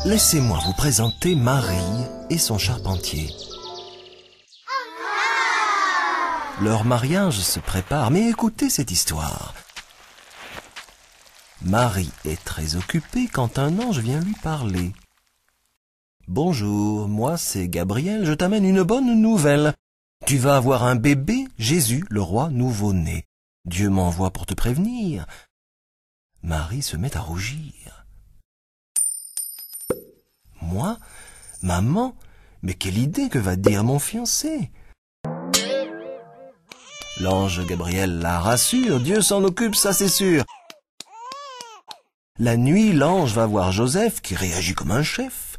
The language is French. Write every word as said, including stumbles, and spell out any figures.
Laissez-moi vous présenter Marie et son charpentier. Leur mariage se prépare, mais écoutez cette histoire. Marie est très occupée quand un ange vient lui parler. « Bonjour, moi c'est Gabriel, je t'amène une bonne nouvelle. Tu vas avoir un bébé, Jésus, le roi nouveau-né. Dieu m'envoie pour te prévenir. » Marie se met à rougir. « Moi, maman, mais quelle idée que va dire mon fiancé ?» L'ange Gabriel la rassure, Dieu s'en occupe, ça c'est sûr. La nuit, l'ange va voir Joseph qui réagit comme un chef.